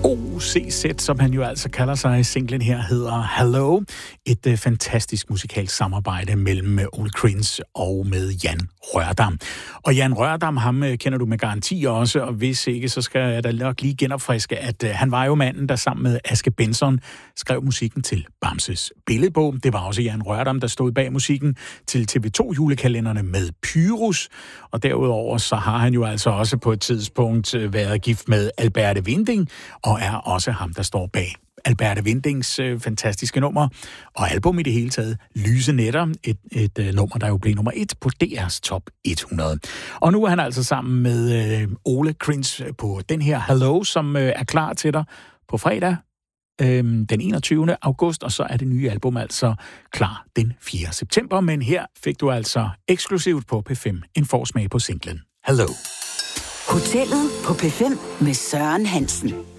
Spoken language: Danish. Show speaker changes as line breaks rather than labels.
OCZ, som han jo altså kalder sig. Singlen her hedder Hello. Et fantastisk musikalsk samarbejde mellem Ole Krins og med Jan Rørdam. Og Jan Rørdam, ham kender du med garanti også, og hvis ikke, så skal jeg da nok lige genopfriske, at han var jo manden, der sammen med Aske Benson skrev musikken til Bamses Billedbog. Det var også Jan Rørdam, der stod bag musikken til TV2-julekalenderne med Pyrus. Og derudover så har han jo altså også på et tidspunkt været gift med Alberte Winding, og er også ham, der står bag Alberte Windings fantastiske nummer og album i det hele taget, Lyse Nætter, et nummer, der jo blev nummer 1 på DR's Top 100. Og nu er han altså sammen med Ole Krins på den her Hello, som er klar til dig på fredag den 21. august, og så er det nye album altså klar den 4. september. Men her fik du altså eksklusivt på P5 en forsmag på singlen Hello.
Hotellet på P5 med Søren Hansen.